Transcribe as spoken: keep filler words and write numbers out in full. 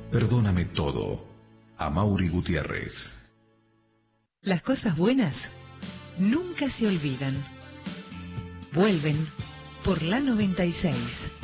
Perdóname todo. Amaury Gutiérrez. Las cosas buenas nunca se olvidan. Vuelven por la noventa y seis.